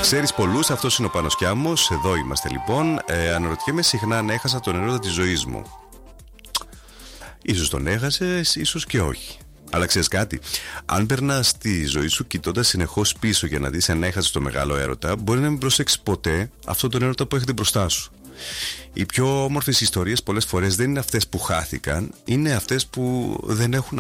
Ξέρεις πολλούς, αυτός είναι ο Πάνος Κιάμος. Εδώ είμαστε λοιπόν. Αναρωτιέμαι συχνά αν έχασα τον έρωτα της ζωής μου. Ίσως τον έχασες, ίσως και όχι. Αλλά ξέρεις κάτι, αν περνάς τη ζωή σου κοιτώντας συνεχώς πίσω για να δεις αν έχασες το μεγάλο έρωτα, μπορεί να μην προσέξεις ποτέ αυτόν τον έρωτα που έχετε μπροστά σου. Οι πιο όμορφες ιστορίες πολλές φορές δεν είναι αυτές που χάθηκαν, είναι αυτές που δεν έχουν